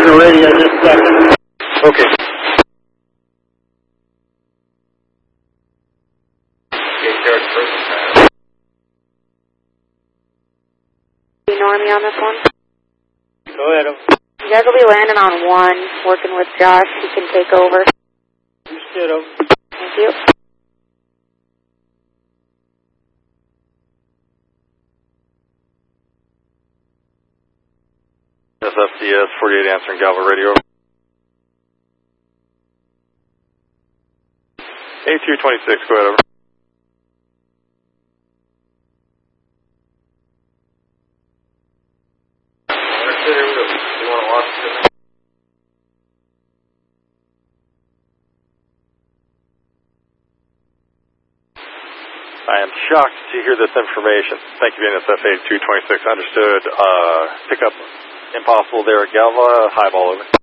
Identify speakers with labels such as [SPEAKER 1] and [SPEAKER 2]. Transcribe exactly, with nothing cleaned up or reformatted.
[SPEAKER 1] the radio this second.
[SPEAKER 2] Okay.
[SPEAKER 3] Normie on this one.
[SPEAKER 1] Go ahead.
[SPEAKER 3] You guys will be landing on one, working with Josh. He can take over.
[SPEAKER 1] Understood. Over.
[SPEAKER 3] Thank you.
[SPEAKER 2] S F C S forty-eight answering Galva radio. A two twenty-six, go ahead, over. I am shocked to hear this information. Thank you, N S F A two twenty-six. Understood. Uh, pick up impossible there at Galva. Highball over.